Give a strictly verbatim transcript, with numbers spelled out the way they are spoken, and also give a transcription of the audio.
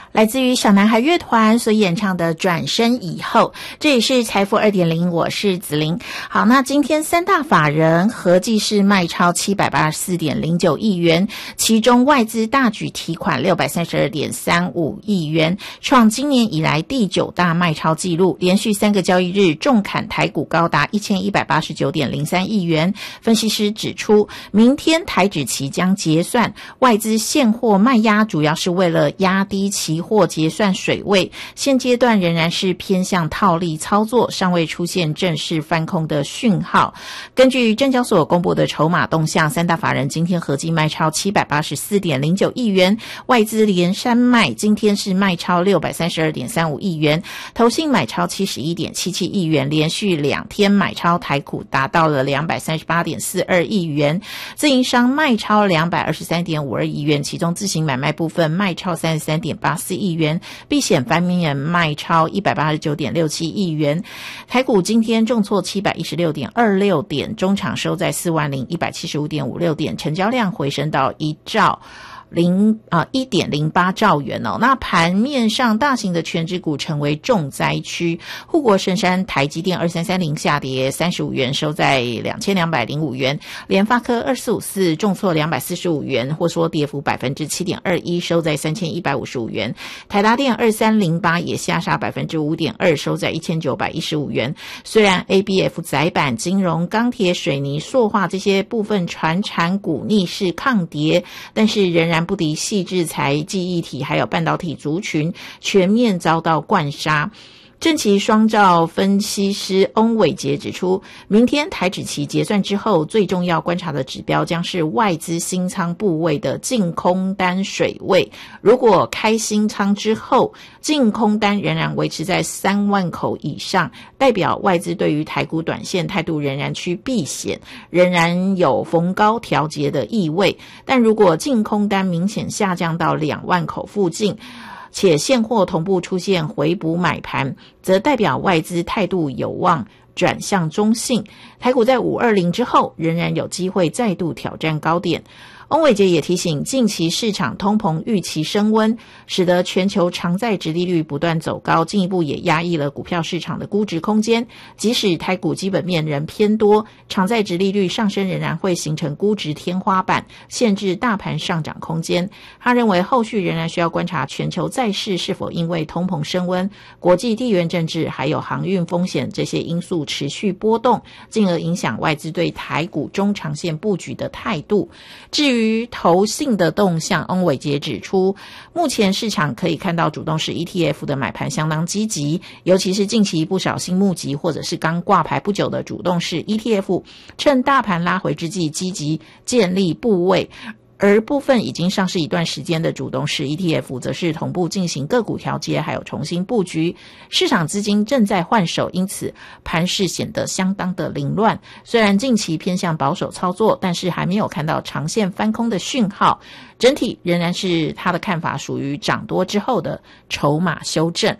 来自于小男孩乐团所演唱的转身以后，这也是财富 二点零， 我是子琳。好，那今天三大法人合计是卖超 七百八十四点零九亿元，其中外资大举提款 六百三十二点三五亿元，创今年以来第九大卖超纪录，连续三个交易日重砍台股高达一千一百八十九点零三亿元。分析师指出，明天台指期将结算，外资现货卖压主要是为了压低期货结算水位，现阶段仍然是偏向套利操作，尚未出现正式翻空的讯号。根据证交所公布的筹码动向，三大法人今天合计卖超 七百八十四点零九亿元，外资连三卖，今天是卖超 六百三十二点三五亿元，投信买超 七十一点七七亿元，连续两天买超台股达到了 两百三十八点四二亿元，自营商卖超 两百二十三点五二亿元，其中自行买卖部分卖超 三十三点八四亿元，避险方面卖超 一百八十九点六七亿元。台股今天重挫 七百一十六点二六点，中场收在 四万零一百七十五点五六点，成交量回升到一兆零啊 一点零八兆元哦。那盘面上大型的权值股成为重灾区，护国神山台积电二三三零下跌三十五元，收在两千两百零五元，联发科二四五四重挫两百四十五元，或说跌幅 百分之七点二一， 收在三千一百五十五元，台达电二三零八也下杀 百分之五点二， 收在一千九百一十五元。虽然 A B F 载板、金融、钢铁、水泥、塑化这些部分传产股逆势抗跌，但是仍然不敌矽智财、记忆体还有半导体族群全面遭到灌杀。正奇双兆分析师翁伟杰指出，明天台指期结算之后，最重要观察的指标将是外资新仓部位的净空单水位。如果开新仓之后，净空单仍然维持在三万口以上，代表外资对于台股短线态度仍然趋避险，仍然有逢高调节的意味。但如果净空单明显下降到两万口附近，且现货同步出现回补买盘，则代表外资态度有望转向中性，台股在五二零之后仍然有机会再度挑战高点。翁伟杰也提醒，近期市场通膨预期升温，使得全球长债殖利率不断走高，进一步也压抑了股票市场的估值空间。即使台股基本面仍偏多，长债殖利率上升仍然会形成估值天花板，限制大盘上涨空间。他认为后续仍然需要观察全球债市是否因为通膨升温、国际地缘政治还有航运风险这些因素持续波动，进而影响外资对台股中长线布局的态度。至于至于投信的动向，翁伟杰指出，目前市场可以看到主动式 E T F 的买盘相当积极，尤其是近期不少新募集或者是刚挂牌不久的主动式 E T F， 趁大盘拉回之际积极建立部位。而部分已经上市一段时间的主动式 E T F 则是同步进行个股调节还有重新布局，市场资金正在换手，因此盘势显得相当的凌乱。虽然近期偏向保守操作，但是还没有看到长线翻空的讯号，整体仍然是他的看法属于涨多之后的筹码修正。